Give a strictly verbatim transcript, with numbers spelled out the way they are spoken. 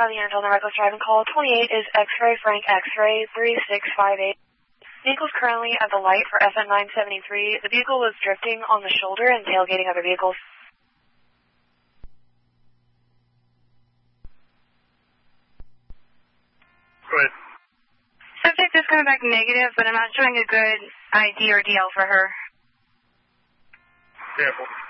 on the end on the reckless driving call. twenty-eight is X-ray Frank X-ray three six five eight. Vehicle's currently at the light for F N nine seventy-three. The vehicle was drifting on the shoulder and tailgating other vehicles. Go ahead. Subject is coming back negative, but I'm not showing a good I D or D L for her. Careful.